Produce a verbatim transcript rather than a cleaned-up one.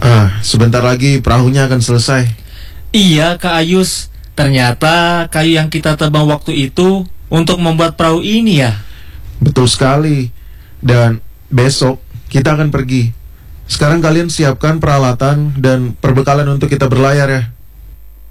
Ah, sebentar lagi perahunya akan selesai. Iya, Kak Ayus. Ternyata kayu yang kita tebang waktu itu untuk membuat perahu ini ya. Betul sekali. Dan besok kita akan pergi. Sekarang kalian siapkan peralatan dan perbekalan untuk kita berlayar ya.